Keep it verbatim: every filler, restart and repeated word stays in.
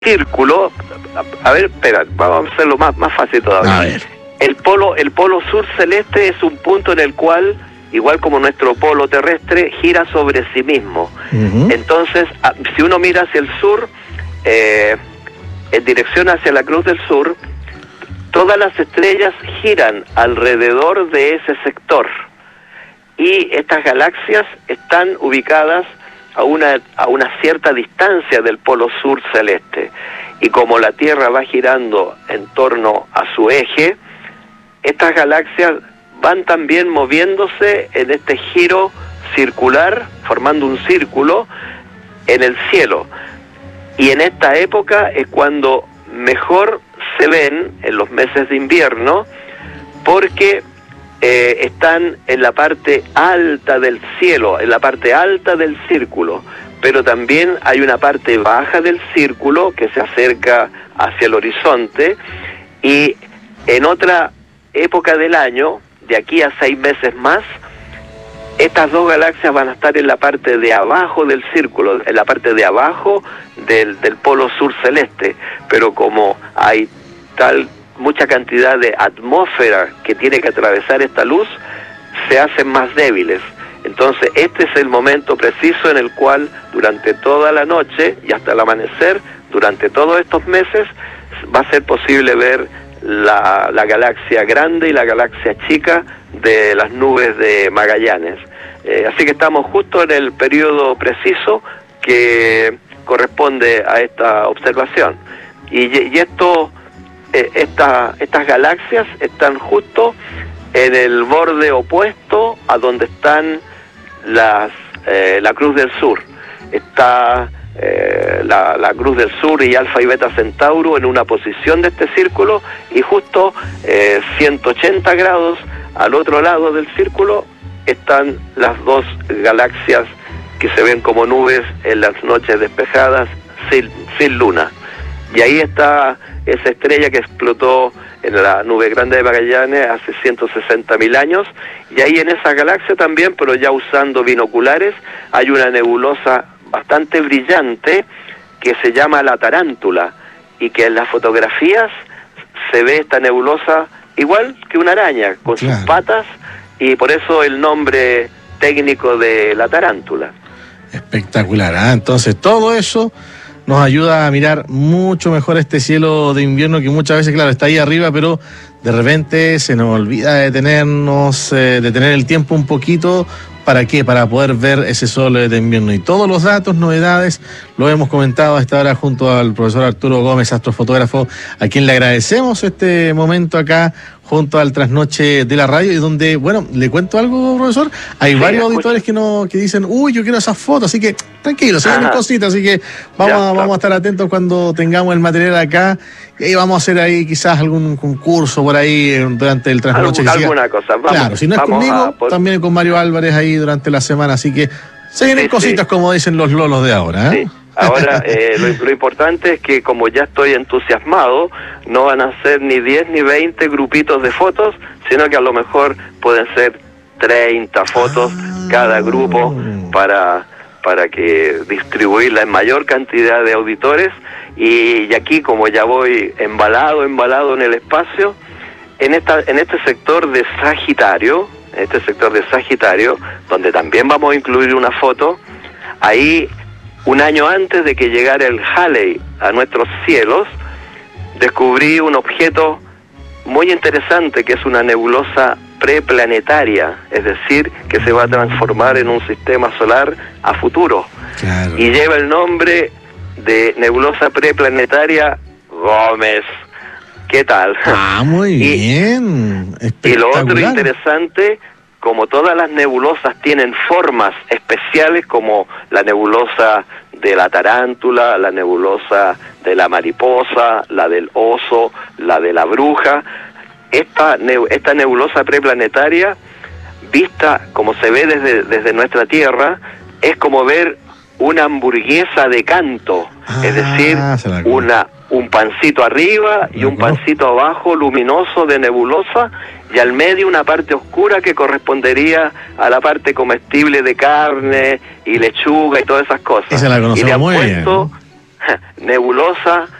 círculo, a, a ver, espera, vamos a hacerlo más, más fácil todavía. A ver. El polo, el polo sur celeste es un punto en el cual, igual como nuestro polo terrestre, gira sobre sí mismo. Uh-huh. Entonces, a, si uno mira hacia el sur, eh, en dirección hacia la Cruz del Sur, todas las estrellas giran alrededor de ese sector. Y estas galaxias están ubicadas a una, a una cierta distancia del polo sur celeste. Y como la Tierra va girando en torno a su eje, estas galaxias van también moviéndose en este giro circular, formando un círculo en el cielo. Y en esta época es cuando mejor se ven, en los meses de invierno, porque eh, están en la parte alta del cielo, en la parte alta del círculo, pero también hay una parte baja del círculo que se acerca hacia el horizonte, y en otra época del año, de aquí a seis meses más, estas dos galaxias van a estar en la parte de abajo del círculo, en la parte de abajo del, del polo sur celeste, pero como hay tal mucha cantidad de atmósfera que tiene que atravesar esta luz, se hacen más débiles. Entonces este es el momento preciso en el cual durante toda la noche y hasta el amanecer, durante todos estos meses, va a ser posible ver la, la galaxia grande y la galaxia chica de las nubes de Magallanes. Eh, así que estamos justo en el periodo preciso que corresponde a esta observación. Y, y esto, eh, esta, estas galaxias están justo en el borde opuesto a donde están las eh, la Cruz del Sur. Está eh, la, la Cruz del Sur y Alfa y Beta Centauro en una posición de este círculo, y justo eh, ciento ochenta grados al otro lado del círculo están las dos galaxias que se ven como nubes en las noches despejadas sin, sin luna. Y ahí está esa estrella que explotó en la nube grande de Magallanes hace ciento sesenta mil años, y ahí en esa galaxia también, pero ya usando binoculares, hay una nebulosa bastante brillante que se llama la Tarántula, y que en las fotografías se ve esta nebulosa igual que una araña, con claro. sus patas, y por eso el nombre técnico de la tarántula. Espectacular, ¿eh? Entonces todo eso nos ayuda a mirar mucho mejor este cielo de invierno que muchas veces, claro, está ahí arriba, pero de repente se nos olvida detenernos, eh, detener el tiempo un poquito. ¿Para qué? Para poder ver ese sol de invierno. Y todos los datos, novedades, lo hemos comentado a esta hora junto al profesor Arturo Gómez, astrofotógrafo, a quien le agradecemos este momento acá junto al Trasnoche de la Radio, y donde, bueno, le cuento algo, profesor, hay sí, varios escucha. auditores que no que dicen, uy, yo quiero esas fotos, así que tranquilo, se ven cositas, así que vamos, ya, a, vamos a estar atentos cuando tengamos el material acá, y vamos a hacer ahí quizás algún concurso por ahí durante el Trasnoche. Algo, alguna cosa, vamos, claro, si no es conmigo, a, por... también con Mario Álvarez ahí durante la semana, así que se vienen sí, cositas sí. como dicen los lolos de ahora, ¿eh? Sí. Ahora, eh, lo, lo importante es que como ya estoy entusiasmado, no van a ser ni diez ni veinte grupitos de fotos, sino que a lo mejor pueden ser treinta fotos ah. cada grupo para, para que distribuirla en mayor cantidad de auditores. Y, y aquí, como ya voy embalado, embalado en el espacio, en esta en este sector de Sagitario, en este sector de Sagitario, donde también vamos a incluir una foto, ahí un año antes de que llegara el Halley a nuestros cielos, descubrí un objeto muy interesante que es una nebulosa preplanetaria, es decir, que se va a transformar en un sistema solar a futuro. Claro. Y lleva el nombre de nebulosa preplanetaria Gómez. ¿Qué tal? Ah, muy y, bien. Y lo otro interesante, como todas las nebulosas tienen formas especiales, como la nebulosa de la tarántula, la nebulosa de la mariposa, la del oso, la de la bruja, esta, esta nebulosa preplanetaria, vista como se ve desde, desde nuestra Tierra, es como ver una hamburguesa de canto, ah, es decir, una un pancito arriba y un pancito abajo luminoso de nebulosa, y al medio una parte oscura que correspondería a la parte comestible de carne y lechuga y todas esas cosas. Esa la y le han muy puesto, bien. nebulosa